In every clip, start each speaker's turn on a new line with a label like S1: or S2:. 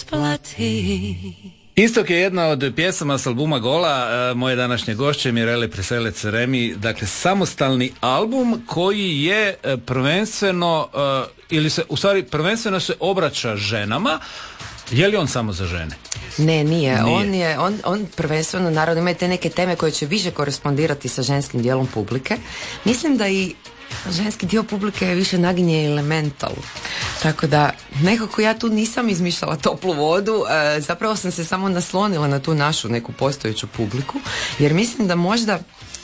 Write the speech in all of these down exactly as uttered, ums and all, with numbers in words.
S1: isplati.
S2: Istok je jedna od pjesama s albuma Gola, moje današnje gošće Mirele Preselec Remi, dakle samostalni album koji je prvenstveno, ili se, u stvari prvenstveno se obraća ženama. Je li on samo za žene?
S1: Ne, nije.
S2: Nije.
S1: On je, on, on prvenstveno, naravno, ima te neke teme koje će više korespondirati sa ženskim dijelom publike. Mislim da i ženski dio publike je više naginje elementalu. Tako da, nekako ja tu nisam izmišljala toplu vodu, e, zapravo sam se samo naslonila na tu našu neku postojeću publiku, jer mislim da možda,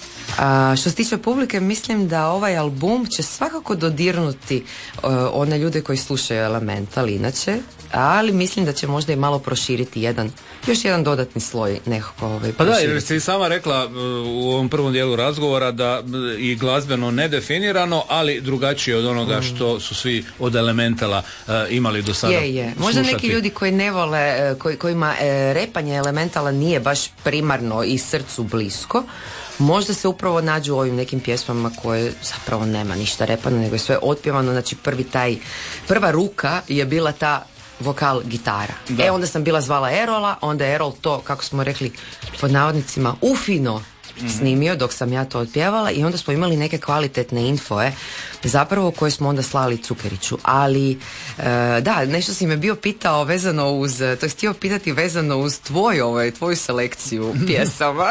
S1: a, što se tiče publike, mislim da ovaj album će svakako dodirnuti uh, one ljude koji slušaju Elemental inače, ali mislim da će možda i malo proširiti jedan, još jedan dodatni sloj nekako ovaj,
S2: pa da, jer si sama rekla uh, u ovom prvom dijelu razgovora da uh, i glazbeno nedefinirano, ali drugačije od onoga mm. što su svi od Elementala uh, imali do sada.
S1: Je, je. Možda
S2: slušati.
S1: Neki ljudi koji ne vole, uh, koji, kojima uh, repanje Elementala nije baš primarno i srcu blisko, možda se upravo nađu u ovim nekim pjesmama koje zapravo nema ništa repano, nego je sve otpjevano. Znači prvi taj, prva ruka je bila ta vokal gitara. Da. E onda sam bila zvala Erola, onda je Erol to, kako smo rekli pod navodnicima, ufino snimio dok sam ja to otpjevala i onda smo imali neke kvalitetne infoje zapravo koje smo onda slali Cukeriću. Ali e, da, nešto si me bio pitao vezano uz, to je htio pitati vezano uz tvoj, ovaj, tvoju selekciju pjesama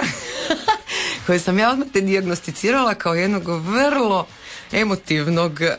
S1: koje sam ja odmah te dijagnosticirala kao jednog vrlo emotivnog uh,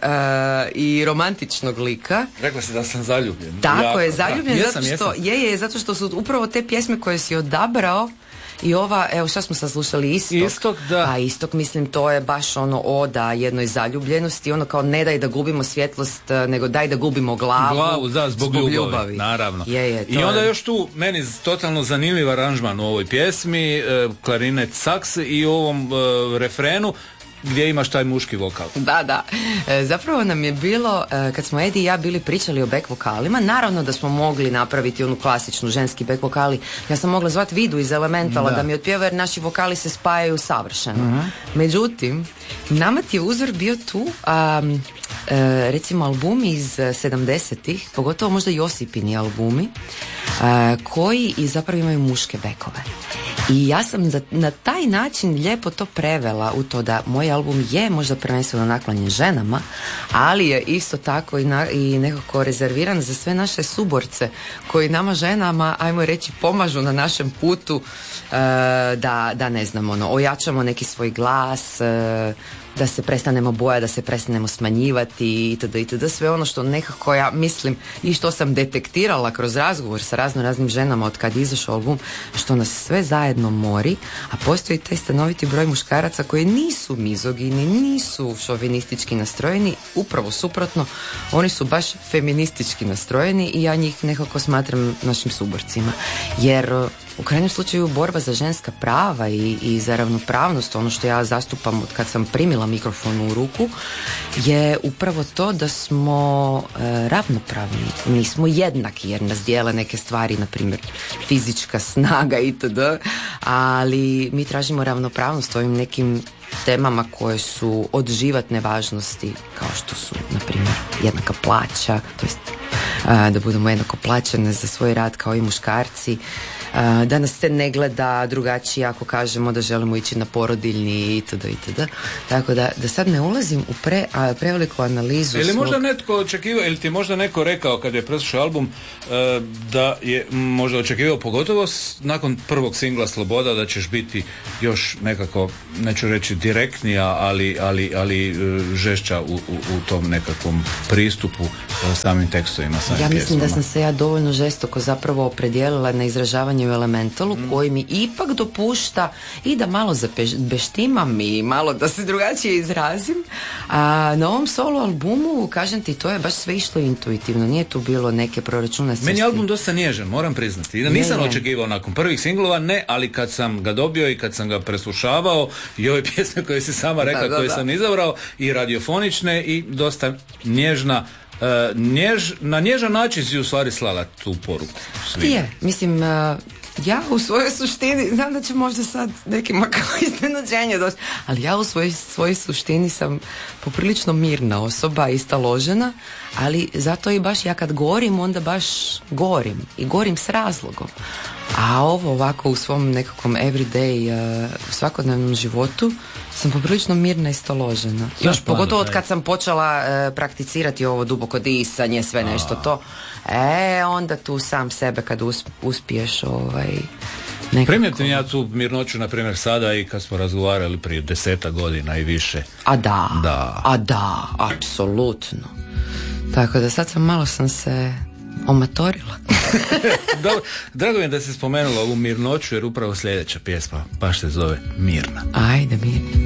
S1: i romantičnog lika.
S2: Rekla si da sam zaljubljen.
S1: Tako
S2: jako,
S1: je, zaljubljen
S2: da.
S1: zato što jesam, jesam. Je, je, zato što su upravo te pjesme koje si odabrao i ova, evo šta smo sad slušali, Istok.
S2: Istok, da.
S1: A Istok, mislim, to je baš ono oda jednoj zaljubljenosti, ono kao ne daj da gubimo svjetlost, nego daj da gubimo glavu.
S2: Glavu, da, zbog, zbog ljubavi, ljubavi. Naravno.
S1: Je, je,
S2: I onda
S1: je.
S2: još tu, meni totalno zanimljiv aranžman u ovoj pjesmi, e, klarinet, saks i u ovom e, refrenu, gdje imaš taj muški vokal.
S1: Da, da. E, zapravo nam je bilo, e, kad smo Edi i ja bili pričali o back vokalima, naravno da smo mogli napraviti onu klasičnu ženski back vokali. Ja sam mogla zvati Vidu iz Elementala da, da mi otpjeva, jer naši vokali se spajaju savršeno. Uh-huh. Međutim, nama ti je uzor bio tu, a, e, recimo albumi iz sedamdesetih, pogotovo možda Josipini albumi, a, koji i zapravo imaju muške bekove. I ja sam za, na taj način lijepo to prevela u to da moj album je možda prvenstveno naklonjen ženama, ali je isto tako i, na, i nekako rezerviran za sve naše suborce koji nama ženama, ajmo reći, pomažu na našem putu e, da, da ne znam, ono, ojačamo neki svoj glas, e, da se prestanemo bojati, da se prestanemo smanjivati itd. itd. Sve ono što nekako ja mislim i što sam detektirala kroz razgovor sa razno raznim ženama od kad izašao album, što nas sve zajedno mori, a postoji taj stanoviti broj muškaraca koji nisu mizogini, nisu šovinistički nastrojeni, upravo suprotno, oni su baš feministički nastrojeni i ja njih nekako smatram našim suborcima. Jer u krajnjem slučaju borba za ženska prava i, i za ravnopravnost, ono što ja zastupam od kad sam primila mikrofon u ruku, je upravo to da smo e, ravnopravni. Nismo jednaki jer nas dijele neke stvari, na primjer fizička snaga itd. Ali mi tražimo ravnopravnost ovim nekim temama koje su od životne važnosti, kao što su, na primjer, jednaka plaća, to jest a, da budemo jednako plaćene za svoj rad kao i muškarci, a, da nas se ne gleda drugačije ako kažemo da želimo ići na porodiljni itd. itd. Tako da, da sad ne ulazim u pre, a, preveliku analizu.
S2: Ili
S1: svog...
S2: možda netko očekivao, ili ti možda neko rekao kad je preslušao album e, da je možda očekivao, pogotovo s, nakon prvog singla Sloboda, da ćeš biti još nekako, neću reći direktnija, ali, ali, ali e, žešća u, u, u tom nekakvom pristupu e, samim tekstovima, samim
S1: Ja mislim
S2: pjesmama.
S1: Da sam se ja dovoljno žestoko zapravo opredijelila na izražavanje u Elementalu, mm. koji mi ipak dopušta i da malo zabeštimam i malo da se drugačije izrazim. A na ovom solo albumu, kažem ti, to je baš sve išlo intuitivno, nije tu bilo neke proračunaste.
S2: Meni je album dosta nježan, moram priznati. I da nisam ne, očekivao nakon prvih singlova, ne, ali kad sam ga dobio i kad sam ga preslušavao i ove pjesme koje si sama rekla, da, da, koje da. sam izabrao, i radiofonične i dosta nježna. Uh, njež, na nježan način si u stvari slala tu poruku svima.
S1: Je, mislim, uh, ja u svojoj suštini, znam da će možda sad nekima kao iznenađenje doći, ali ja u svojoj, svojoj suštini sam poprilično mirna osoba i staložena, ali zato i baš ja kad gorim, onda baš gorim i gorim s razlogom. A ovo ovako u svom nekakvom everyday, uh, svakodnevnom životu sam poprilično mirna i staložena. Još pogotovo od kad sam počela uh, prakticirati ovo duboko disanje, sve nešto to. E, onda tu sam sebe kad usp- uspiješ ovaj... Nekako...
S2: Primijetim ja tu mirnoću, na primjer, sada i kad smo razgovarali prije deseta godina i više.
S1: A da,
S2: da.
S1: a da, apsolutno. Tako da sad sam malo sam se omatorila.
S2: Dobro, drago mi je da si spomenula ovu mirnoću, jer upravo sljedeća pjesma baš se zove Mirna.
S1: Ajde, Mirna.